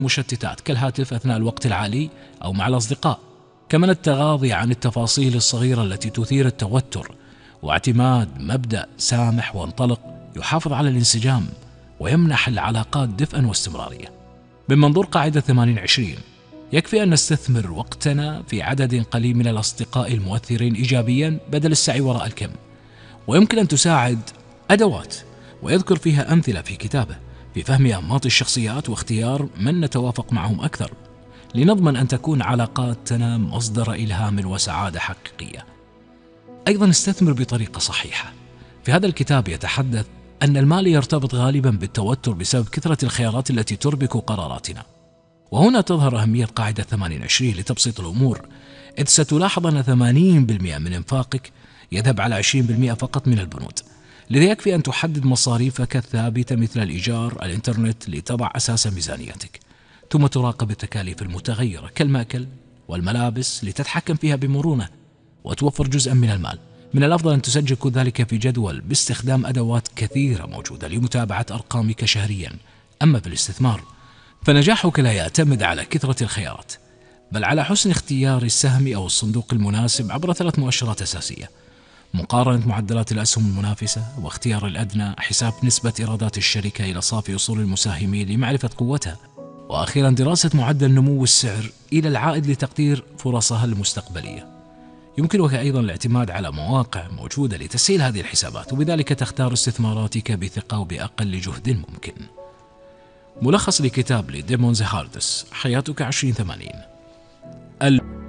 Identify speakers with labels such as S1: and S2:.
S1: مشتتات كالهاتف أثناء الوقت العالي أو مع الأصدقاء. كمان التغاضي عن التفاصيل الصغيرة التي تثير التوتر، واعتماد مبدأ سامح وانطلق يحافظ على الانسجام ويمنح العلاقات دفئا واستمرارية. من منظور قاعدة 80-20، يكفي أن نستثمر وقتنا في عدد قليل من الأصدقاء المؤثرين إيجابيا بدل السعي وراء الكم. ويمكن أن تساعد أدوات، ويذكر فيها أمثلة في كتابه، في فهم أنماط الشخصيات واختيار من نتوافق معهم أكثر، لنضمن أن تكون علاقاتنا مصدر إلهام وسعادة حقيقية. أيضا استثمر بطريقة صحيحة. في هذا الكتاب يتحدث أن المال يرتبط غالبا بالتوتر بسبب كثرة الخيارات التي تربك قراراتنا، وهنا تظهر أهمية قاعدة 80-20 لتبسيط الأمور، إذ ستلاحظ أن 80% من إنفاقك يذهب على 20% فقط من البنود. لذا يكفي أن تحدد مصاريفك الثابتة مثل الإيجار، الإنترنت، لتضع أساس ميزانيتك، ثم تراقب التكاليف المتغيرة كالمأكل والملابس لتتحكم فيها بمرونة وتوفر جزءا من المال. من الأفضل أن تسجل كل ذلك في جدول باستخدام أدوات كثيرة موجودة لمتابعة أرقامك شهريا. أما في الاستثمار فنجاحك لا يعتمد على كثرة الخيارات، بل على حسن اختيار السهم أو الصندوق المناسب عبر 3 مؤشرات أساسية: مقارنة معدلات الأسهم المنافسة، واختيار الأدنى، حساب نسبة إيرادات الشركة إلى صافي أصول المساهمين لمعرفة قوتها، وأخيرا دراسة معدل نمو السعر إلى العائد لتقدير فرصها المستقبلية. يمكنك أيضا الاعتماد على مواقع موجودة لتسهيل هذه الحسابات، وبذلك تختار استثماراتك بثقة وبأقل جهد ممكن. ملخص لكتاب لديمون زهاردس، حياتك 2080.